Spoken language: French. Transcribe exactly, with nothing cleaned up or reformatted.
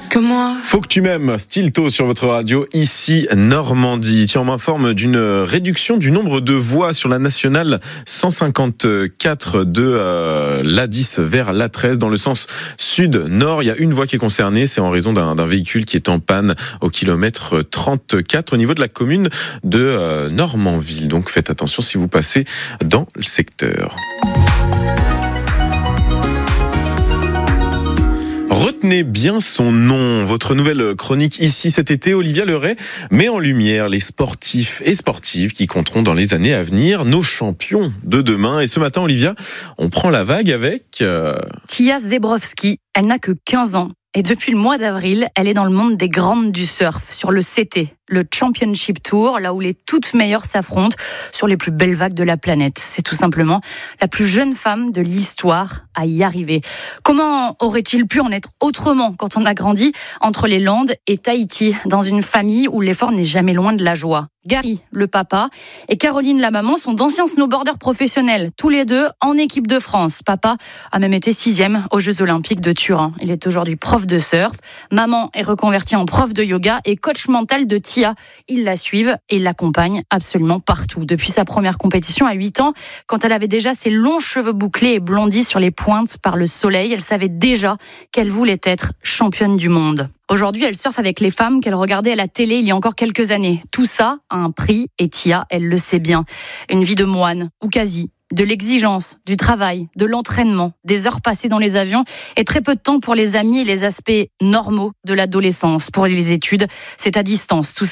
que moi. Faut que tu m'aimes, Stilto sur votre radio, ici Normandie. Tiens, on m'informe d'une réduction du nombre de voies sur la nationale cent cinquante-quatre de euh, l'A dix vers l'A treize dans le sens sud-nord. Il y a une voie qui est concernée, c'est en raison d'un, d'un véhicule qui est en panne au kilomètre trente-quatre au niveau de la commune de euh, Normanville. Donc faites attention si vous passez dans le secteur. Retenez bien son nom. Votre nouvelle chronique ici cet été, Olivia Leray met en lumière les sportifs et sportives qui compteront dans les années à venir, nos champions de demain. Et ce matin, Olivia, on prend la vague avec... Euh... Tia Zebrowski, elle n'a que quinze ans. Et depuis le mois d'avril, elle est dans le monde des grandes du surf, sur le C T, le Championship Tour, là où les toutes meilleures s'affrontent sur les plus belles vagues de la planète. C'est tout simplement la plus jeune femme de l'histoire à y arriver. Comment aurait-il pu en être autrement quand on a grandi entre les Landes et Tahiti, dans une famille où l'effort n'est jamais loin de la joie? Gary, le papa, et Caroline, la maman, sont d'anciens snowboarders professionnels, tous les deux en équipe de France. Papa a même été sixième aux Jeux Olympiques de Turin. Il est aujourd'hui prof de surf. Maman est reconvertie en prof de yoga et coach mental de Tia. Ils la suivent et l'accompagnent absolument partout. Depuis sa première compétition à huit ans, quand elle avait déjà ses longs cheveux bouclés et blondis sur les pointes par le soleil, elle savait déjà qu'elle voulait être championne du monde. Aujourd'hui, elle surfe avec les femmes qu'elle regardait à la télé il y a encore quelques années. Tout ça a un prix et Tia, elle le sait bien. Une vie de moine, ou quasi. De l'exigence, du travail, de l'entraînement, des heures passées dans les avions et très peu de temps pour les amis et les aspects normaux de l'adolescence. Pour les études, c'est à distance. Tout